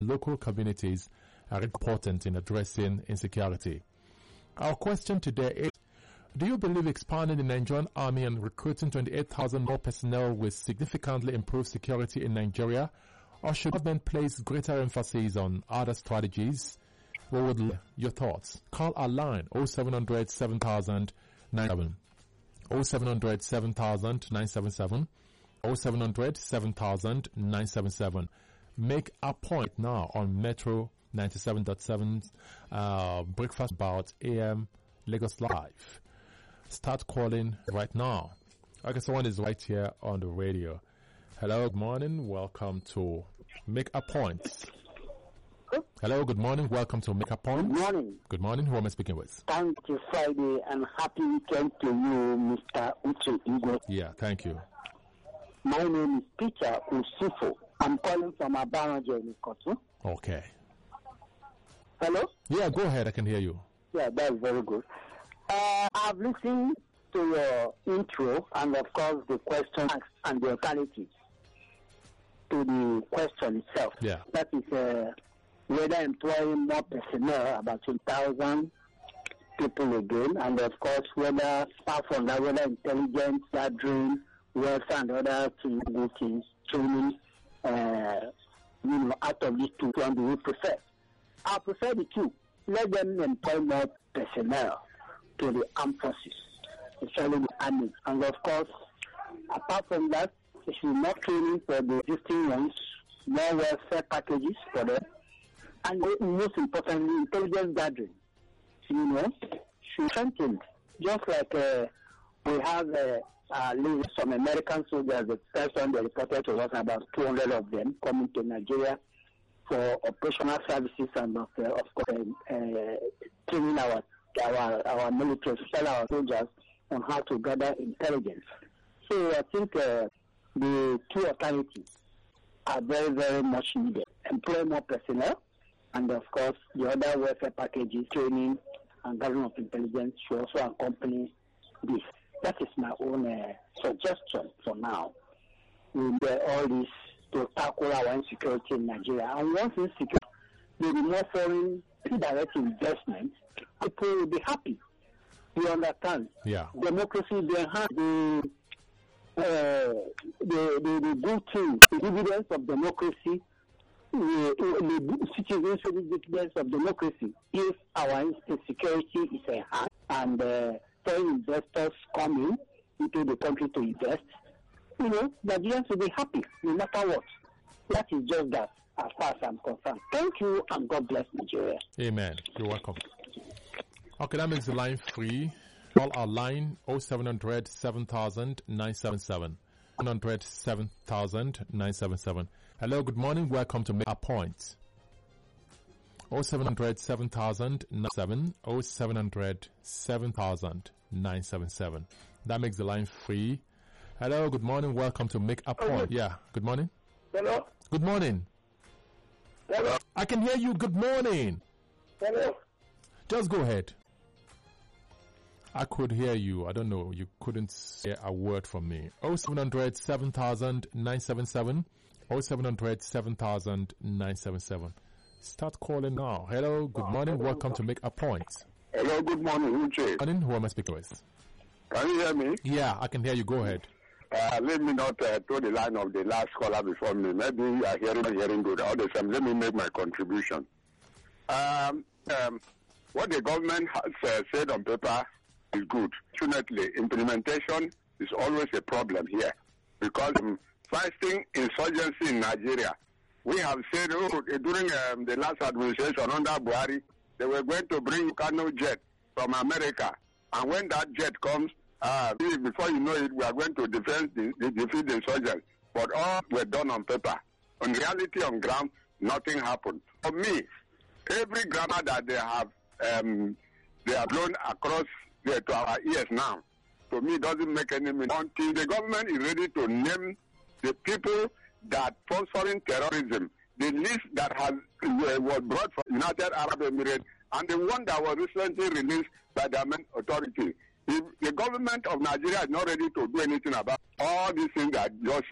local communities are important in addressing insecurity. Our question today is, do you believe expanding the Nigerian army and recruiting 28,000 more personnel will significantly improve security in Nigeria, or should government place greater emphasis on other strategies? What would your thoughts? Call our line 0700 7000 97 0700 7000 977 0700 7000 977. Make a point now on Metro 97.7's Breakfast About AM Lagos Live. Start calling right now. Okay, someone is right here on the radio. Hello, good morning. Welcome to Make a Point. Hello, good morning. Welcome to Make a Point. Good morning. Good morning. Who am I speaking with? Thank you, Friday, and happy weekend to you, Mr. Uche Igwe. Yeah, thank you. My name is Peter Usufo. I'm calling from Abarajo in Kotu. Okay. Hello? Yeah, go ahead. I can hear you. Yeah, that's very good. I've listened to your intro and, of course, the question and the alternatives to the question itself. Yeah. That is whether employing more personnel, about 2,000 people again, and, of course, whether, apart from that, whether intelligence, gathering, welfare, and other good things, training, out of these two, one do we prefer? I prefer the two. Let them employ more personnel to the armed forces, especially the army. And of course, apart from that, there should be more training for the existing ones, more welfare packages for them, and most importantly, intelligence gathering. Should strengthen. Just like we have some American soldiers, the first one they reported to us, about 200 of them coming to Nigeria for operational services and of course training our military, especially our soldiers, on how to gather intelligence. So I think the two alternatives are very, very much needed. Employ more personnel, and of course the other welfare packages, training and gathering of intelligence should also accompany this. That is my own suggestion for now. We get all this to tackle our insecurity in Nigeria. And once insecurity, there will be more foreign direct investment, people will be happy. You understand? Yeah. Democracy will be enhanced. The good things, the dividends of democracy, the citizens will the dividends of democracy if our insecurity is enhanced and foreign investors come into the country to invest. Nigerians will be happy no matter what. That is just that, as far as I'm concerned. Thank you, and God bless Nigeria. Amen. You're welcome. Okay, that makes the line free. Call our line 0700 7000 977. 0700 7000 977. Hello, good morning. Welcome to Make a Point. 0700 7000 97 0700 7000 977. That makes the line free. Hello, good morning. Welcome to Make a Point. Yeah, good morning. Hello? Good morning. Hello? I can hear you. Good morning. Hello? Just go ahead. I could hear you. I don't know. You couldn't hear a word from me. 0700 7000 977. 0700 7000 977. Start calling now. Hello, good morning. Welcome to Make a Point. Hello, good morning, Uche. Good morning. Who am I speaking with? Can you hear me? Yeah, I can hear you. Go ahead. Let me not throw the line of the last caller before me. Maybe you are hearing good. All the time, let me make my contribution. What the government has said on paper is good. Fortunately, implementation is always a problem here because fighting insurgency in Nigeria, we have said during the last administration under Buhari, they were going to bring Kano jet from America. And when that jet comes, before you know it, we are going to defeat the insurgents. But all were done on paper. In reality, on ground, nothing happened. For me, every grammar that they have blown across to our ears now, to me, doesn't make any meaning. Until the government is ready to name the people that sponsoring terrorism, the list that was brought from United Arab Emirates, and the one that was recently released by the American authority. If the government of Nigeria is not ready to do anything about all these things that just